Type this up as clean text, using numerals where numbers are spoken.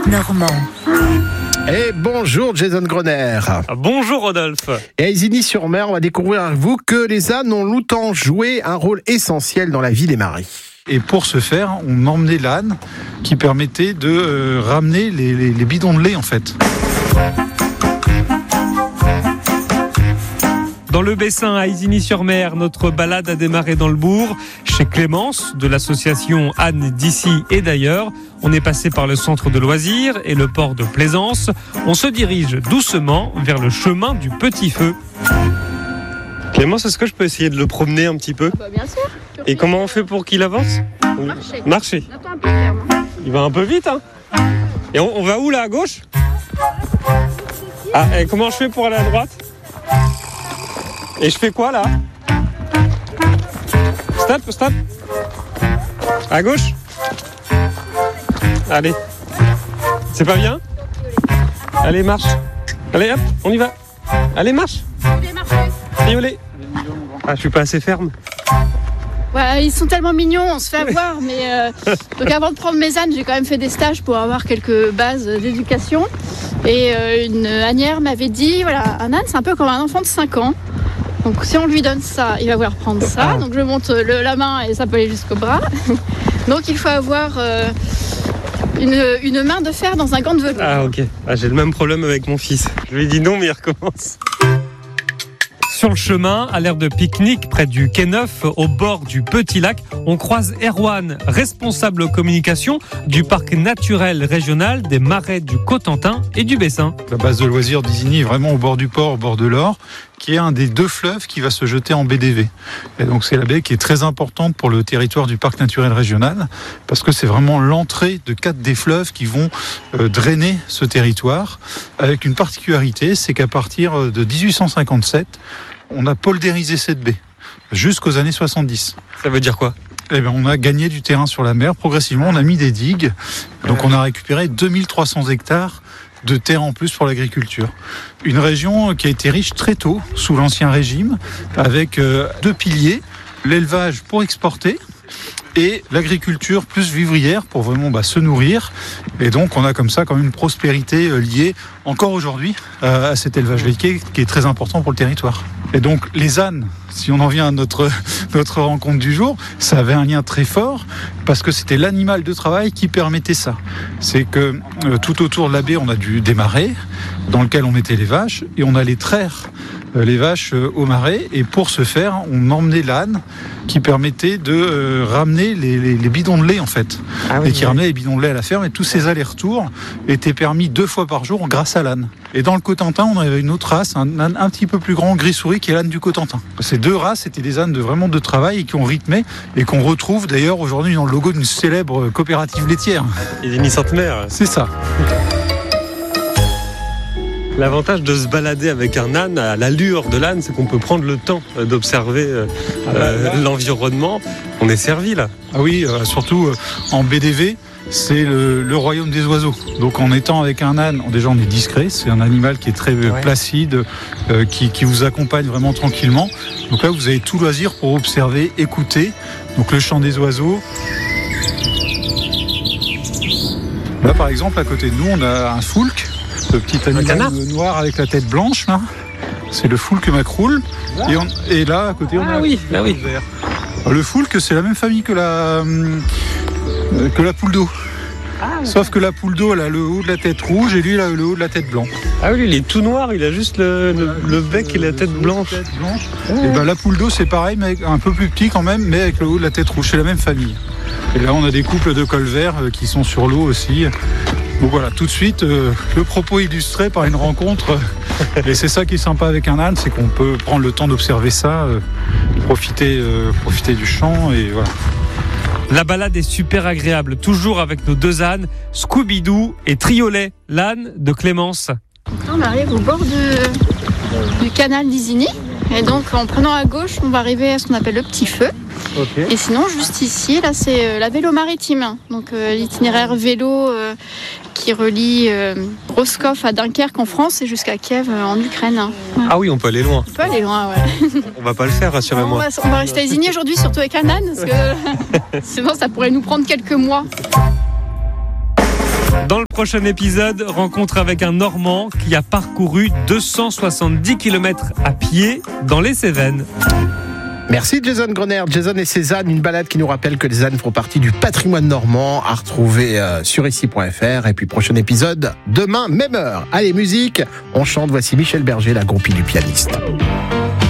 Normand. Et bonjour Jason Groner. Bonjour Rodolphe. Et à Isigny-sur-Mer, on va découvrir avec vous que les ânes ont longtemps joué un rôle essentiel dans la vie des maris. Et pour ce faire, on emmenait l'âne qui permettait de ramener les bidons de lait en fait. Dans le Bessin, à Isigny-sur-Mer, notre balade a démarré dans le bourg, chez Clémence, de l'association Ânes d'ici et d'ailleurs. On est passé par le centre de loisirs et le port de Plaisance. On se dirige doucement vers le chemin du Petit Feu. Clémence, est-ce que je peux essayer de le promener un petit peu ? Bien sûr. Et comment on fait pour qu'il avance ? Marcher. Attends un peu ferme. Il va un peu vite, hein ? Et on va où là, à gauche ? Ah, et comment je fais pour aller à droite ? Et je fais quoi là ? Stop. À gauche ? Allez. C'est pas bien ? Allez, marche. Allez, hop, on y va. Allez, marche. Violet. Ah, je suis pas assez ferme. Ouais, ils sont tellement mignons, on se fait avoir. Mais donc avant de prendre mes ânes, j'ai quand même fait des stages pour avoir quelques bases d'éducation. Et une ânière m'avait dit, voilà, un âne c'est un peu comme un enfant de 5 ans. Donc si on lui donne ça, il va vouloir prendre ça. Donc je monte la main et ça peut aller jusqu'au bras. Donc il faut avoir une main de fer dans un gant de velours. Ah ok, j'ai le même problème avec mon fils. Je lui ai dit non mais il recommence. Sur le chemin, à l'aire de pique-nique près du Quai Neuf, au bord du Petit Lac, on croise Erwan, responsable communication du parc naturel régional des Marais du Cotentin et du Bessin. La base de loisirs d'Isigny est vraiment au bord du port, au bord de l'Or, qui est un des 2 fleuves qui va se jeter en baie d'Évé. Et donc c'est la baie qui est très importante pour le territoire du parc naturel régional, parce que c'est vraiment l'entrée de 4 des fleuves qui vont drainer ce territoire, avec une particularité, c'est qu'à partir de 1857, on a poldérisé cette baie, jusqu'aux années 70. Ça veut dire quoi ? Eh bien, on a gagné du terrain sur la mer, progressivement, on a mis des digues, donc on a récupéré 2300 hectares de terre en plus pour l'agriculture. Une région qui a été riche très tôt, sous l'Ancien Régime, avec 2 piliers, l'élevage pour exporter et l'agriculture plus vivrière pour vraiment se nourrir. Et donc on a comme ça quand même une prospérité liée encore aujourd'hui à cet élevage laitier qui est très important pour le territoire. Et donc les ânes, si on en vient à notre rencontre du jour, ça avait un lien très fort parce que c'était l'animal de travail qui permettait ça. C'est que tout autour de la baie, on a des marais dans lesquels on mettait les vaches et on allait traire les vaches au marais. Et pour ce faire, on emmenait l'âne qui permettait de ramener les bidons de lait en fait. Et qui ramenait les bidons de lait à la ferme. Et tous ces allers-retours étaient permis 2 fois par jour grâce à l'âne. Et dans le Cotentin, on avait une autre race, un âne un petit peu plus grand, gris-souris, qui est l'âne du Cotentin. Ces 2 races étaient des ânes vraiment de travail et qui ont rythmé et qu'on retrouve d'ailleurs aujourd'hui dans le logo d'une célèbre coopérative laitière. Isigny-Centenaire. C'est ça. L'avantage de se balader avec un âne, à l'allure de l'âne, c'est qu'on peut prendre le temps d'observer l'environnement. On est servi là. Ah oui, surtout en BDV, c'est le royaume des oiseaux. Donc en étant avec un âne, déjà on est discret, c'est un animal qui est très placide, qui vous accompagne vraiment tranquillement. Donc là vous avez tout loisir pour observer, écouter. Donc le chant des oiseaux. Là par exemple, à côté de nous, on a un foulque. Ce petit animal noir avec la tête blanche, là, c'est le foulque macroule. Et là, à côté, on a le vert. Le foulque, c'est la même famille que la poule d'eau. Sauf que la poule d'eau, elle a le haut de la tête rouge et lui, il a le haut de la tête blanc. Ah oui, il est tout noir, il a juste le bec et la tête blanche. Et la poule d'eau, c'est pareil, mais un peu plus petit quand même, mais avec le haut de la tête rouge. C'est la même famille. Et là, on a des couples de colverts qui sont sur l'eau aussi. Donc voilà, tout de suite, le propos illustré par une rencontre. Et c'est ça qui est sympa avec un âne, c'est qu'on peut prendre le temps d'observer ça, profiter du champ et voilà. La balade est super agréable, toujours avec nos 2 ânes, Scooby-Doo et Triolet, l'âne de Clémence. On arrive au bord du canal d'Isigny. Et donc en prenant à gauche, on va arriver à ce qu'on appelle le Petit Feu. Okay. Et sinon, juste ici, là, c'est la vélo maritime. Donc l'itinéraire vélo qui relie Roscoff à Dunkerque en France et jusqu'à Kiev en Ukraine. Ah oui, on peut aller loin. On peut aller loin, ouais. On va pas le faire, rassurez-moi. On va rester à Isigny aujourd'hui, surtout avec un âne, parce que sinon ça pourrait nous prendre quelques mois. Dans le prochain épisode, rencontre avec un Normand qui a parcouru 270 km à pied dans les Cévennes. Merci Jason Grenier. Jason et Cézanne, une balade qui nous rappelle que les ânes font partie du patrimoine normand, à retrouver sur ici.fr. Et puis prochain épisode, demain, même heure. Allez, musique, on chante, voici Michel Berger, la groupie du pianiste.